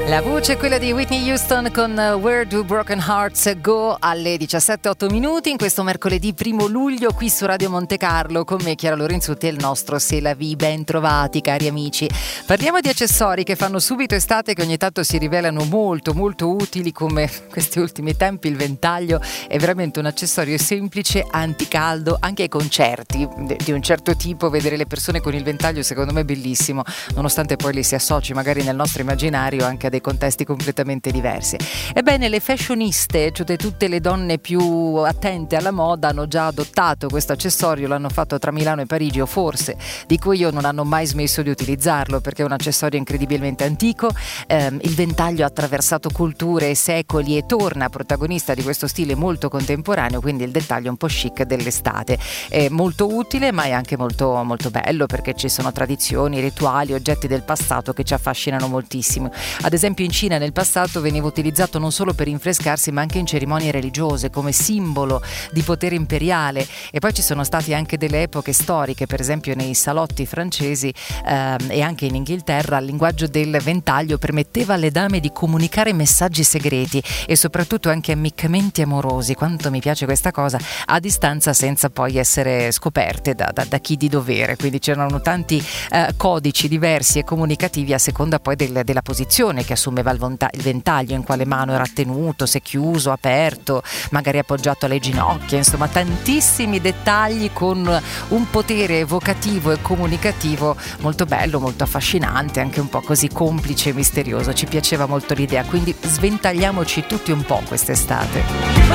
La voce è quella di Whitney Houston con Where Do Broken Hearts Go alle 17:08 minuti in questo mercoledì 1 luglio qui su Radio Monte Carlo con me Chiara Lorenzutti e il nostro C'est la vie. Ben trovati cari amici. Parliamo di accessori che fanno subito estate, che ogni tanto si rivelano molto molto utili, come questi ultimi tempi il ventaglio è veramente un accessorio semplice, anticaldo, anche ai concerti di un certo tipo. Vedere le persone con il ventaglio secondo me è bellissimo, nonostante poi li si associ magari nel nostro immaginario anche a dei contesti completamente diversi. Ebbene, le fashioniste, cioè tutte le donne più attente alla moda, hanno già adottato questo accessorio, l'hanno fatto tra Milano e Parigi, o forse, dico io, non hanno mai smesso di utilizzarlo perché è un accessorio incredibilmente antico. Il ventaglio ha attraversato culture e secoli e torna protagonista di questo stile molto contemporaneo, quindi il dettaglio un po' chic dell'estate. È molto utile, ma è anche molto, molto bello perché ci sono tradizioni, rituali, oggetti del passato che ci affascinano moltissimo. Ad esempio in Cina nel passato veniva utilizzato non solo per rinfrescarsi ma anche in cerimonie religiose come simbolo di potere imperiale, e poi ci sono stati anche delle epoche storiche, per esempio nei salotti francesi e anche in Inghilterra il linguaggio del ventaglio permetteva alle dame di comunicare messaggi segreti e soprattutto anche ammiccamenti amorosi, quanto mi piace questa cosa, a distanza senza poi essere scoperte da chi di dovere. Quindi c'erano tanti codici diversi e comunicativi a seconda poi della posizione che assumeva il ventaglio, in quale mano era tenuto, se chiuso, aperto, magari appoggiato alle ginocchia, insomma tantissimi dettagli con un potere evocativo e comunicativo molto bello, molto affascinante, anche un po' così complice e misterioso. Ci piaceva molto l'idea, quindi sventagliamoci tutti un po' quest'estate.